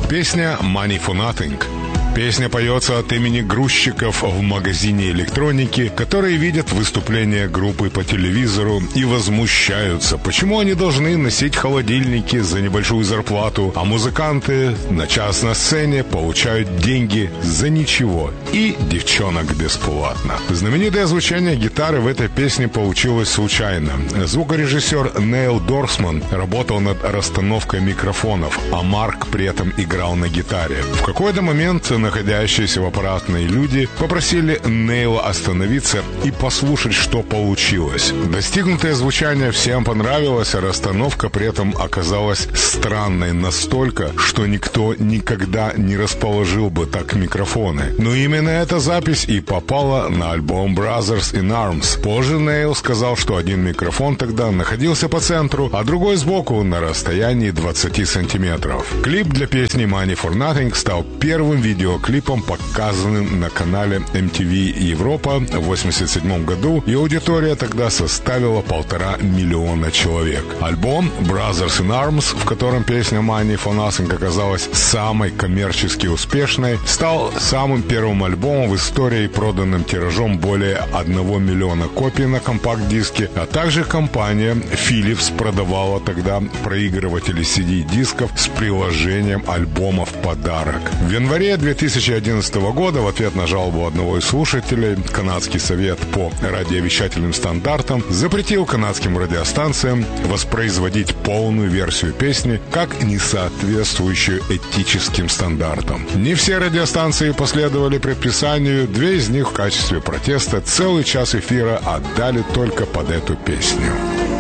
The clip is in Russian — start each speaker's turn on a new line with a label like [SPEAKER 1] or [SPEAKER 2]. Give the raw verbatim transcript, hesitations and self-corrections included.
[SPEAKER 1] Песня «Money for Nothing». Песня поется от имени грузчиков в магазине электроники, которые видят выступление группы по телевизору и возмущаются, почему они должны носить холодильники за небольшую зарплату, а музыканты на час на сцене получают деньги за ничего и девчонок бесплатно. Знаменитое звучание гитары в этой песне получилось случайно. Звукорежиссер Нейл Дорсман работал над расстановкой микрофонов, а Марк при этом играл на гитаре. В какой-то момент находящиеся в аппаратной люди попросили Нейла остановиться и послушать, что получилось. Достигнутое звучание всем понравилось, а расстановка при этом оказалась странной настолько, что никто никогда не расположил бы так микрофоны. Но именно эта запись и попала на альбом Brothers in Arms. Позже Нейл сказал, что один микрофон тогда находился по центру, а другой сбоку на расстоянии двадцати сантиметров. Клип для песни Money for Nothing стал первым видео клипом, показанным на канале эм ти ви Европа в восемьдесят седьмом году, и аудитория тогда составила полтора миллиона человек. Альбом Brothers in Arms, в котором песня Money for Nothing оказалась самой коммерчески успешной, стал самым первым альбомом в истории, проданным тиражом более одного миллиона копий на компакт-диске, а также компания Philips продавала тогда проигрыватели си ди-дисков с приложением альбома в подарок. В январе две тысячи одиннадцатого года в ответ на жалобу одного из слушателей Канадский совет по радиовещательным стандартам запретил канадским радиостанциям воспроизводить полную версию песни как не соответствующую этическим стандартам. Не все радиостанции последовали предписанию, две из них в качестве протеста целый час эфира отдали только под эту песню.